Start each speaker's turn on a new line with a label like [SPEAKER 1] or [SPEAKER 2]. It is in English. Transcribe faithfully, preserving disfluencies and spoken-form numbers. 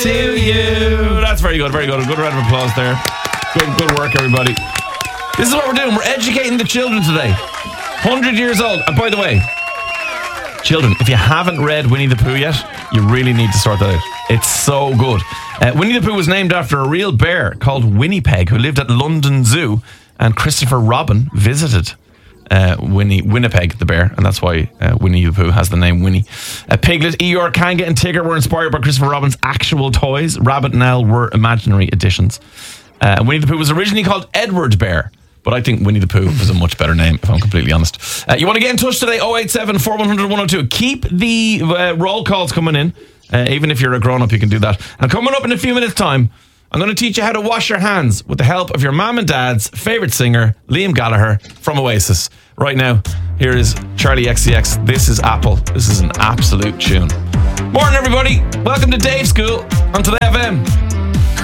[SPEAKER 1] to you. That's very good, very good. A good round of applause there. Good, good work, everybody. This is what we're doing. We're educating the children today. one hundred years old. And by the way, children, if you haven't read Winnie the Pooh yet, you really need to sort that out. It's so good. Uh, Winnie the Pooh was named after a real bear called Winnipeg, who lived at London Zoo, and Christopher Robin visited uh, Winnie Winnipeg, the bear, and that's why uh, Winnie the Pooh has the name Winnie. Uh, Piglet, Eeyore, Kanga, and Tigger were inspired by Christopher Robin's actual toys. Rabbit and Owl were imaginary additions. Uh, Winnie the Pooh was originally called Edward Bear, but I think Winnie the Pooh was a much better name, if I'm completely honest. Uh, you want to get in touch today? oh eight seven, four one hundred, one oh two. Keep the uh, roll calls coming in. Uh, even if you're a grown-up, you can do that. And coming up in a few minutes' time, I'm going to teach you how to wash your hands with the help of your mum and dad's favourite singer, Liam Gallagher from Oasis. Right now, here is Charlie X C X. This is Apple. This is an absolute tune. Morning, everybody. Welcome to Dave School on Today F M.